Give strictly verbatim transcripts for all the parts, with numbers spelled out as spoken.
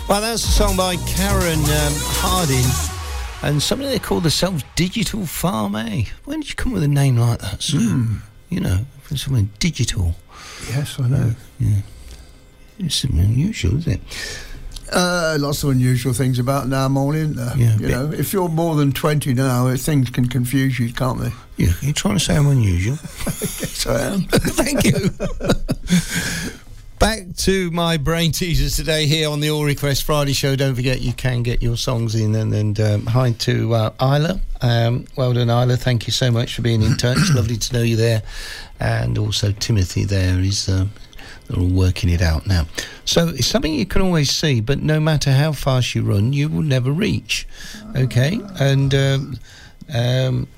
Well, that's a song by Karen um, Harding, and somebody they call themselves Digital Farm, eh? When did you come with a name like that, Sue? Mm. You know, for something digital. Yes, I know. Yeah. It's something unusual, isn't it? Uh, lots of unusual things about now morning. Uh, yeah, you know, if you're more than twenty now, things can confuse you, can't they? Yeah, you're trying to say I'm unusual. Yes, I am. Thank you. Back to my brain teasers today here on the All Request Friday show. Don't forget you can get your songs in. And, and um, hi to uh, Isla. Um, well done, Isla. Thank you so much for being in touch. Lovely to know you there. And also Timothy there is... Um, they're all working it out now. So it's something you can always see, but no matter how fast you run, you will never reach. Okay? And um, um,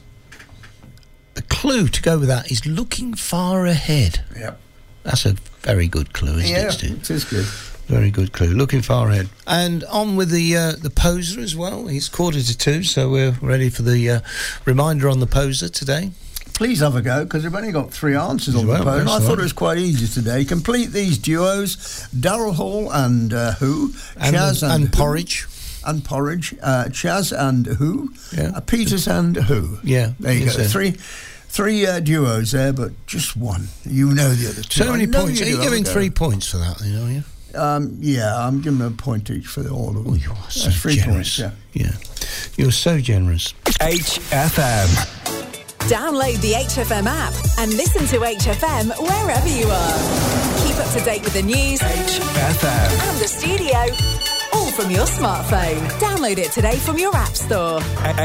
a clue to go with that is looking far ahead. Yep. That's a very good clue, isn't yeah, it, Stu? it is good. Very good clue. Looking far ahead. And on with the uh, the poser as well. It's quarter to two, so we're ready for the uh, reminder on the poser today. Please have a go, because we've only got three answers on well, the phone. I thought right. it was quite easy today. Complete these duos: Daryl Hall and uh, Who, and, Chaz and, and Who, Porridge, and Porridge, uh, Chaz and Who, yeah. uh, Peters and Who. Yeah, there you go. A... Three, three uh, duos there, but just one. You know the other two. So many points. You Are you giving three points for that? Then, are you? Um, yeah, I'm giving them a point each for the, all of them. Oh, you are so That's three generous. Points, yeah. yeah, you're so generous. H F M. Download the H F M app and listen to H F M wherever you are. Keep up to date with the news, H F M, and the studio, all from your smartphone. Download it today from your app store.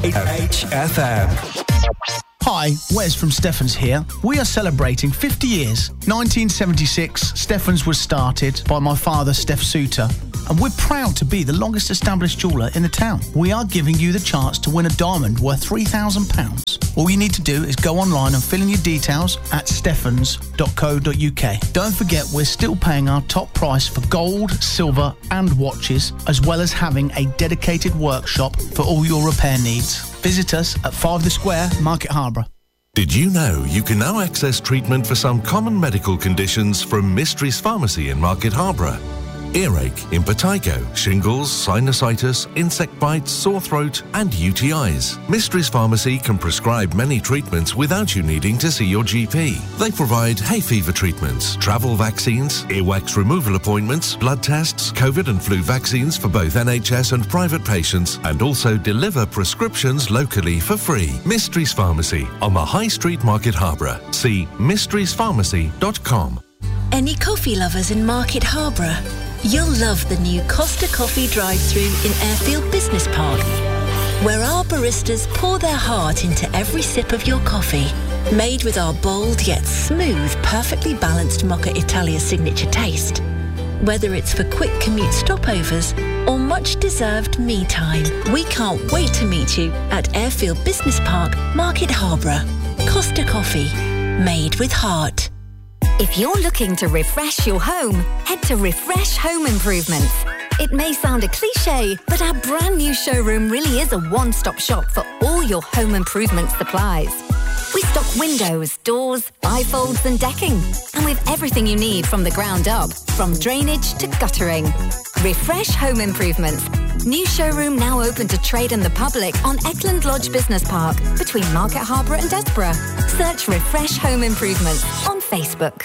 H F M. Hi, Wes from Steffens here. We are celebrating fifty years. nineteen seventy-six, Steffens was started by my father, Steph Suter, and we're proud to be the longest established jeweller in the town. We are giving you the chance to win a diamond worth three thousand pounds. All you need to do is go online and fill in your details at steffens dot co dot uk. Don't forget, we're still paying our top price for gold, silver and watches, as well as having a dedicated workshop for all your repair needs. Visit us at five The Square, Market Harborough. Did you know you can now access treatment for some common medical conditions from Mysteries Pharmacy in Market Harborough? Earache, impetigo, shingles, sinusitis, insect bites, sore throat and U T Is. Mysteries Pharmacy can prescribe many treatments without you needing to see your G P. They provide hay fever treatments, travel vaccines, earwax removal appointments, blood tests, COVID and flu vaccines for both N H S and private patients, and also deliver prescriptions locally for free. Mysteries Pharmacy on the High Street, Market Harborough. See mysteries pharmacy dot com. Any coffee lovers in Market Harborough? You'll love the new Costa Coffee drive-thru in Airfield Business Park, where our baristas pour their heart into every sip of your coffee. Made with our bold yet smooth, perfectly balanced Mocha Italia signature taste. Whether it's for quick commute stopovers or much-deserved me time, we can't wait to meet you at Airfield Business Park, Market Harborough. Costa Coffee, made with heart. If you're looking to refresh your home, head to Refresh Home Improvements. It may sound a cliche, but our brand new showroom really is a one-stop shop for all your home improvement supplies. We stock windows, doors, bifolds and decking, and with everything you need from the ground up, from drainage to guttering. Refresh Home Improvements. New showroom now open to trade and the public on Eckland Lodge Business Park, between Market Harborough and Desborough. Search Refresh Home Improvements on Facebook.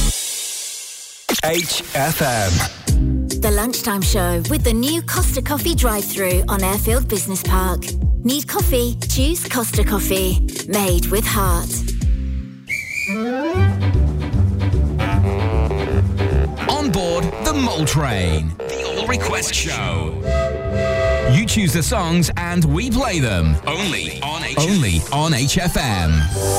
H F M. The Lunchtime Show with the new Costa Coffee drive-thru on Airfield Business Park. Need coffee? Choose Costa Coffee. Made with heart. On board the Mole Train, the All Request Show. You choose the songs and we play them. Only on H F M. Only on H F M.